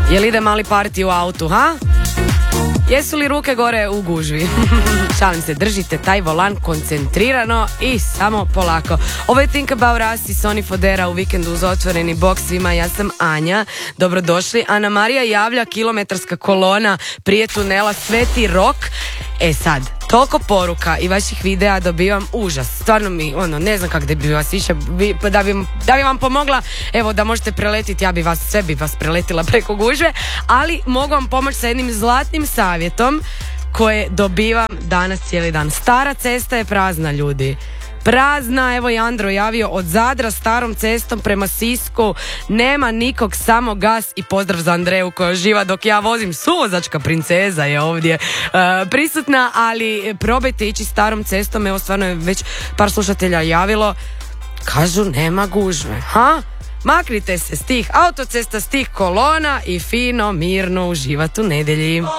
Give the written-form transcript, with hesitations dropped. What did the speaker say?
Jel ide mali party u autu, ha? Jesu li ruke gore u gužvi? Šalim se, držite taj volan koncentrirano i samo polako. Ovo je Think About Us i Sony Fodera u vikendu uz otvoreni boks. Svima, ja sam Anja. Dobrodošli. Ana Marija javlja kilometarska kolona prije tunela Sveti Rok. E sad, toliko poruka i vaših videa dobivam užas. Stvarno mi, ne znam kako da bi vas više, da bi vam pomogla, evo da možete preletiti, sve bi vas preletila preko gužve, ali mogu vam pomoći sa jednim zlatnim savjetom koje dobivam danas cijeli dan. Stara cesta je prazna, ljudi. Prazna, evo i Andro javio, od Zadra starom cestom prema Sisku nema nikog, samo gas i pozdrav za Andreju koja živa dok ja vozim. Suvozačka princeza je ovdje prisutna, ali probajte ići starom cestom, evo stvarno je već par slušatelja javilo, kažu nema gužve, ha? Maknite se s tih autocesta, s tih kolona i fino, mirno uživati u nedjelji.